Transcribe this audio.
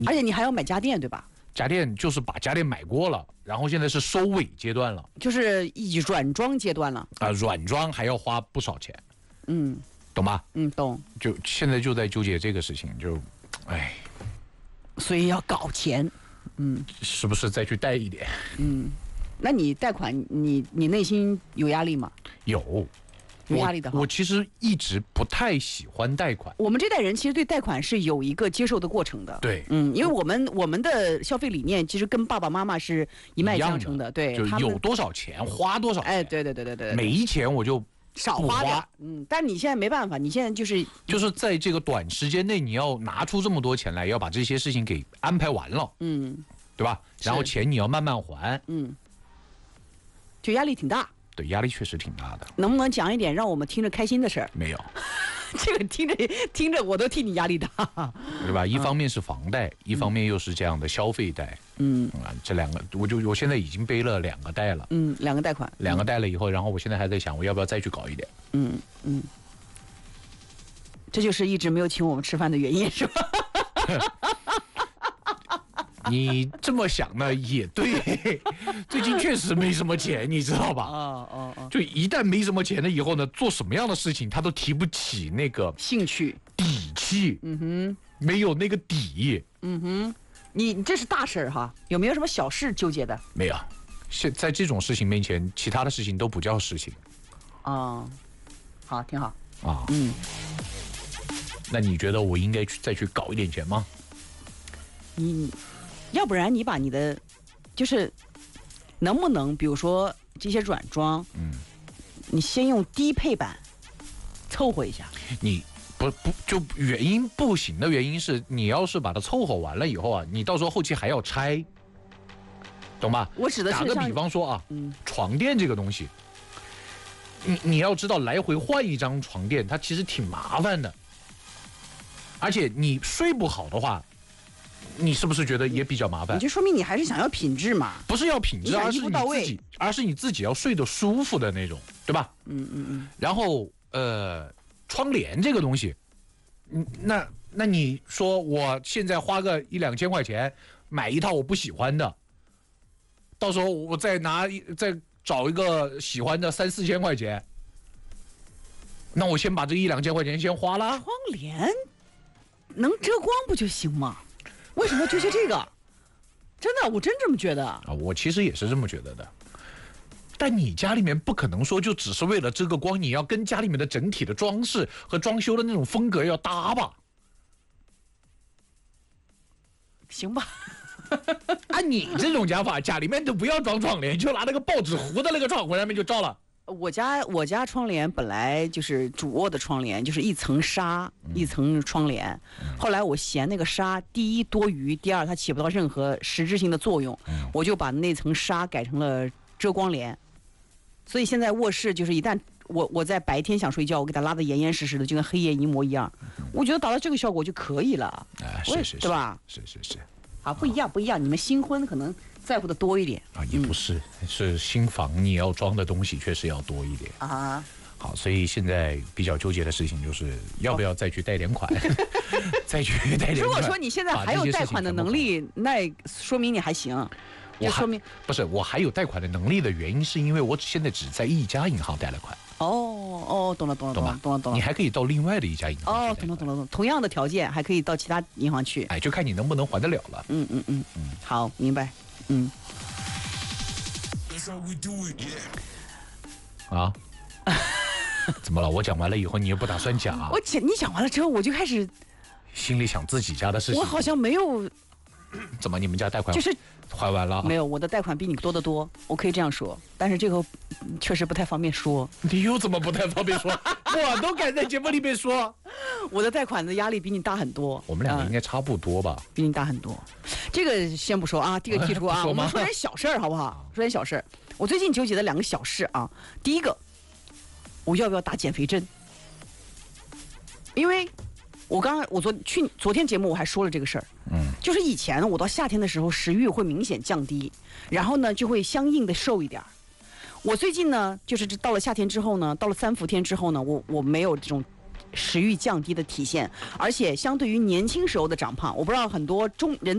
而且你还要买家电，对吧？ 家电就是把家电买过了，然后现在是收尾阶段了， 就是软装阶段了。 软装还要花不少钱，懂吧？ 懂。 就现在就在纠结这个事情，哎， 所以要搞钱， 是不是再去贷一点？ 那你贷款，你内心有压力吗？ 有压力的。 我其实一直不太喜欢贷款。 我们这代人其实对贷款是有一个接受的过程的。 对， 因为我们的消费理念其实跟爸爸妈妈是一脉相承的。对， 就有多少钱花多少钱。 哎，对， 没钱我就少花点。但你现在没办法，你现在就是在这个短时间内，你要拿出这么多钱来，要把这些事情给安排完了，对吧？然后钱你要慢慢还， 就压力挺大。 对，压力确实挺大的。 能不能讲一点让我们听着开心的事儿？ 没有， 这个听着我都替你压力大， 对吧？一方面是房贷，一方面又是这样的消费贷，这两个，我现在已经背了2个贷了 ，2个贷款 ，2个贷了以后，然后我现在还在想，我要不要再去搞一点？ 这就是一直没有请我们吃饭的原因，是吧？ 你这么想呢也对，最近确实没什么钱，你知道吧？就一旦没什么钱了以后呢，做什么样的事情他都提不起那个兴趣、 底气，没有那个底， 你这是大事哈，有没有什么小事纠结的？ 没有，在这种事情面前，其他的事情都不叫事情。 好，挺好那你觉得我应该再去搞一点钱吗？ 要不然你把你的，就是能不能，比如说这些软装，你先用低配版凑合一下。 你不就原因不行的原因是，你要是把它凑合完了以后啊，你到时候后期还要拆，懂吧？ 我指的是打个比方说啊，床垫这个东西，你要知道来回换一张床垫，它其实挺麻烦的，而且你睡不好的话。你是不是觉得也比较麻烦？ 你就说明你还是想要品质嘛？ 不是要品质，而是你自己要睡得舒服的那种，对吧？然后窗帘这个东西，那你说我现在花个1-2千块钱买一套我不喜欢的，到时候我再找一个喜欢的3-4千块钱，那我先把这1-2千块钱先花了。 窗帘能遮光不就行吗？为什么要纠结这个？真的，我真这么觉得啊！ 我其实也是这么觉得的。但你家里面不可能说就只是为了遮个光，你要跟家里面的整体的装饰和装修的那种风格要搭吧？ 行吧。 按你这种讲法，家里面都不要装窗帘，就拿那个报纸糊的那个窗户上面就照了。 我家窗帘本来就是主卧的窗帘，就是一层纱一层窗帘。后来我嫌那个纱第一多余，第二它起不到任何实质性的作用，我就把那层纱改成了遮光帘。所以现在卧室就是一旦我在白天想睡觉，我给它拉得严严实实的，就跟黑夜一模一样。我觉得达到这个效果就可以了。 是， 对吧？ 是。 好，不一样。你们新婚可能在乎的多一点也不是，是新房你要装的东西确实要多一点啊。 好，所以现在比较纠结的事情就是要不要再去贷点款，再去贷点款。 如果说你现在还有贷款的能力，那说明你还行。说明不是我还有贷款的能力的原因，是因为我现在只在一家银行贷了款。 懂了。 你还可以到另外的一家银行。 懂了。同样的条件还可以到其他银行去。 就看你能不能还得了了。 好，明白。 怎么了？我讲完了以后，你又不打算讲？ 你讲完了之后，我就开始心里想自己家的事情。 我好像没有。 怎么？你们家贷款就是还完了？ 没有，我的贷款比你多得多，我可以这样说。但是这个确实不太方便说。 你又怎么不太方便说？我都敢在节目里面说。 我的贷款的压力比你大很多。 我们两个应该差不多吧？ 比你大很多。这个先不说啊，这个剔除啊，我们说点小事儿好不好？说点小事儿。我最近纠结的2个小事啊，第一个，我要不要打减肥针？因为我昨天节目我还说了这个事儿，就是以前我到夏天的时候食欲会明显降低，然后呢就会相应的瘦一点。我最近呢就是到了夏天之后呢，到了3伏天之后呢，我没有这种食欲降低的体现，而且相对于年轻时候的长胖，我不知道很多人